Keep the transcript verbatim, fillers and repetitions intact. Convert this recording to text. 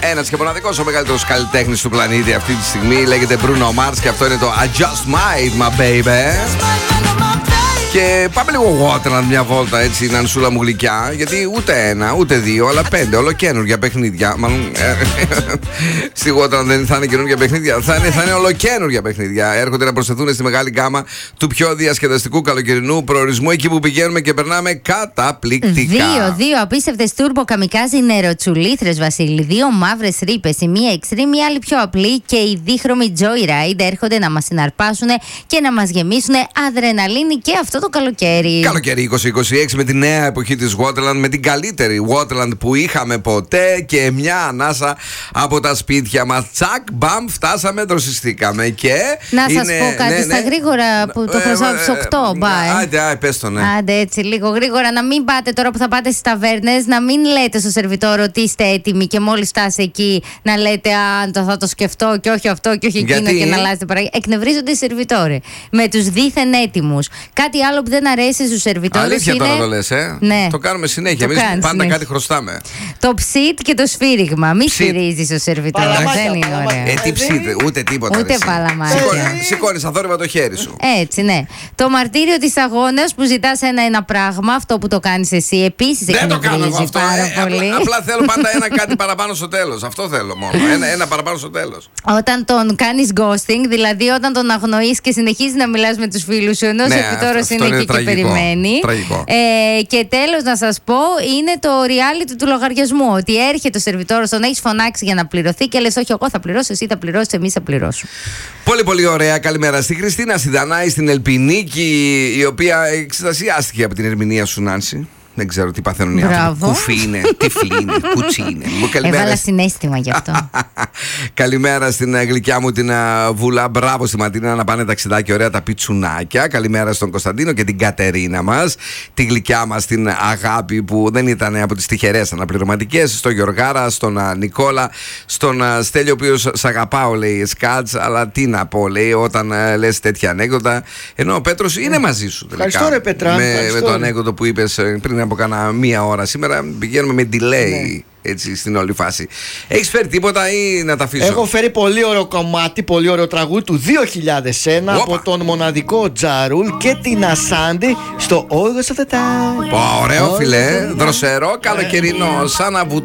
Ένας και μοναδικός, ο μεγαλύτερος καλλιτέχνης του πλανήτη αυτή τη στιγμή λέγεται Bruno Mars και αυτό είναι το I Just Might My Baby. Και πάμε λίγο Waterland μια βόλτα έτσι, Νανσούλα μου γλυκιά. Γιατί ούτε ένα, ούτε δύο, αλλά πέντε ολοκαίνουργια παιχνίδια. Μάλλον στη Waterland δεν θα είναι καινούργια παιχνίδια, θα είναι, θα είναι ολοκαίνουργια παιχνίδια. Έρχονται να προσθεθούν στη μεγάλη γκάμα του πιο διασκεδαστικού καλοκαιρινού προορισμού, εκεί που πηγαίνουμε και περνάμε καταπληκτικά. Δύο, δύο απίστευτες τούρμπο καμικάζι νεροτσουλήθρες, Βασίλη. Δύο μαύρες ρήπες, η μία extreme, η άλλη πιο απλή. Και οι δίχρωμοι Joyride έρχονται να μας συναρπάσουν και να μας γεμίσουν αδρεναλίνη και αυτό το καλοκαίρι. Καλοκαίρι είκοσι είκοσι έξι με τη νέα εποχή της Waterland, με την καλύτερη Waterland που είχαμε ποτέ και μια ανάσα από τα σπίτια μας. Τσακ, μπαμ, φτάσαμε, δροσιστήκαμε. Και να είναι, σας πω κάτι, ναι, στα ναι. γρήγορα που το χρωστάω στις οκτώ. Άντε, άντε, πες το, ναι. Άντε, έτσι, λίγο γρήγορα. Να μην πάτε τώρα που θα πάτε στις ταβέρνες, να μην λέτε στο σερβιτόρο ότι είστε έτοιμοι και μόλις φτάσει εκεί να λέτε αν το θα το σκεφτώ και όχι αυτό και όχι εκείνο. Γιατί? Και να αλλάζετε παραγωγή. Εκνευρίζονται οι σερβιτόροι με τους δίθεν έτοιμους. Κάτι άλλο που δεν αρέσει στους σερβιτόρους. Αλήθεια είναι... τώρα το λες, ε. Ναι. Το κάνουμε συνέχεια. Εμείς πάντα συνέχεια. Κάτι χρωστάμε. Το ψιτ και το σφύριγμα. Μη σφυρίζεις ο σερβιτόρος. Δεν είναι ωραία. Ε, τι ψιτ, ούτε τίποτα. Ούτε παλαμάκια. Σηκώνεις αθόρυβα το χέρι σου. Έτσι, ναι. Το μαρτύριο της αγώνας που ζητάς ένα-ένα πράγμα, αυτό που το κάνεις εσύ, επίσης δεν το κάνω εγώ αυτό. Πάρα ε, πολύ. Απλά, απλά θέλω πάντα ένα κάτι παραπάνω στο τέλος. Αυτό θέλω μόνο. Ένα, ένα παραπάνω στο τέλος. Όταν τον κάνεις ghosting, δηλαδή όταν τον αγνοείς και συνεχίζεις να μιλάς με τους φίλους σου, ενώ ο σερβιτόρος είναι εκεί και περιμένει. Ε, και τέλος να σας πω, είναι το reality του λογαριασμού. Ότι έρχεται ο σερβιτόρος, τον έχεις φωνάξει για να πληρωθεί και λες όχι, εγώ θα πληρώσω, εσύ θα πληρώσεις, εμείς θα πληρώσουμε. Πολύ πολύ ωραία. Καλημέρα στη Χριστίνα, στη Δανάη, στην Ελπινίκη, η οποία εξετασιάστηκε από την ερμηνεία σου, Νάνση. Δεν ξέρω τι παθαίνουν οι άνθρωποι. Κουφί είναι, τυφλή είναι, κουτσί είναι. Έβαλα συναίσθημα γι' αυτό. Καλημέρα στην γλυκιά μου την Βούλα. Μπράβο στη Ματίνα να πάνε ταξιδάκι ωραία τα πιτσουνάκια. Καλημέρα στον Κωνσταντίνο και την Κατερίνα μας. Τη γλυκιά μας την Αγάπη που δεν ήταν από τις τυχερές αναπληρωματικές. Στον Γιωργάρα, στον Νικόλα, στον Στέλιο, ο οποίος σ' αγαπάω, λέει Σκάτς. Αλλά τι να πω, λέει, όταν λες τέτοια ανέκδοτα. Ενώ ο Πέτρος είναι μαζί σου. Ευχαριστώ, ρε Πετρά. Με, με το ανέκδοτο που είπες πριν από κάνα μία ώρα. Σήμερα πηγαίνουμε με delay, ναι, έτσι στην όλη φάση. Έχεις φέρει τίποτα ή να τα αφήσω? Έχω φέρει πολύ ωραίο κομμάτι, πολύ ωραίο τραγούδι του δύο χιλιάδες ένα. Οπα. Από τον μοναδικό Τζαρούλ και την Ασάντη στο August of the Time. Ωραίο, φιλέ, δροσερό, καλοκαιρινό, σαν να βουτάει